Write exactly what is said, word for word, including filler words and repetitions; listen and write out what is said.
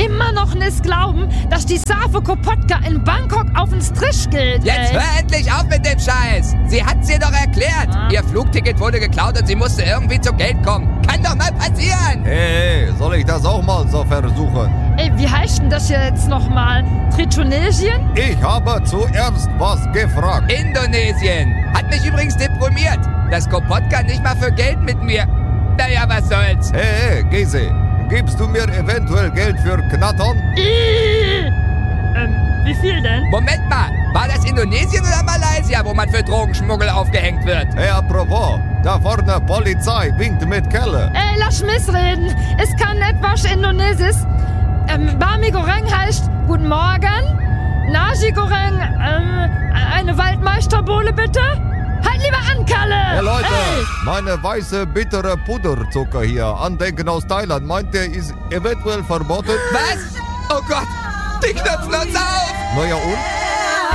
immer noch nicht glauben, dass die Savo Kopotka in Bangkok auf den Strich gilt. Jetzt ey. hör endlich auf mit dem Scheiß. Sie hat's dir doch erklärt. Ah. Ihr Flugticket wurde geklaut und sie musste irgendwie zu Geld kommen. Kann doch mal passieren. Hey, hey, soll ich das auch mal so versuchen? Ey, wie heißt denn das jetzt nochmal? Tritonesien? Ich habe zuerst was gefragt. Indonesien. Hat mich übrigens deprimiert. Das Kopotka nicht mal für Geld mit mir. Naja, was soll's. Hey, hey, Gese, gibst du mir eventuell Geld für Knattern? Ih. Ähm, wie viel denn? Moment mal. War das Indonesien oder Malaysia, wo man für Drogenschmuggel aufgehängt wird? Hey, apropos, da vorne Polizei winkt mit Kelle. Ey, lass missreden. Es kann etwas Indonesisch. Ähm, Bami Goreng heißt Guten Morgen. Nasi Goreng, ähm, eine Waldmeisterbowle bitte. Halt lieber an, Kalle! Hey Leute, Ey. meine weiße bittere Puderzucker hier, Andenken aus Thailand, meint der ist eventuell verboten? Was? Oh Gott, die knöpfen uns auf! Naja und?